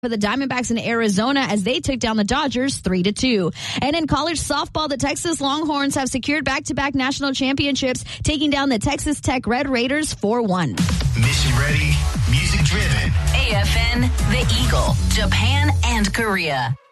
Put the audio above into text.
for the Diamondbacks in Arizona as they took down the Dodgers 3-2. And in college softball, the Texas Longhorns have secured back-to-back national championships, taking down the Texas Tech Red Raiders 4-1. Mission ready, music driven. AFN, The Eagle, Japan, and Korea.